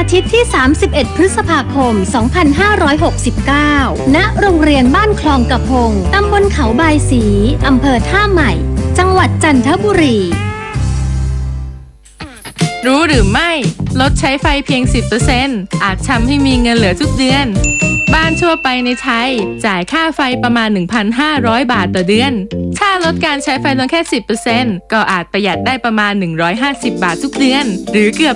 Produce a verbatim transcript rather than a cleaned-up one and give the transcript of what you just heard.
ทิตย์ที่ สามสิบเอ็ด พฤษภาคม สองพันห้าร้อยหกสิบเก้า ณ โรงเรียนบ้านคลองกระพง ตำบลเขาบายศรี อำเภอท่าใหม่ จังหวัดจันทบุรีรู้หรือไม่ลดใช้ไฟเพียง สิบเปอร์เซ็นต์ อาจทำให้มีเงินเหลือทุกเดือนบ้านทั่วไปในไทยจ่ายค่าไฟประมาณ หนึ่งพันห้าร้อย บาทต่อเดือนถ้าลดการใช้ไฟลงแค่ สิบเปอร์เซ็นต์ ก็อาจประหยัดได้ประมาณ หนึ่งร้อยห้าสิบ บาททุกเดือนหรือเกือบ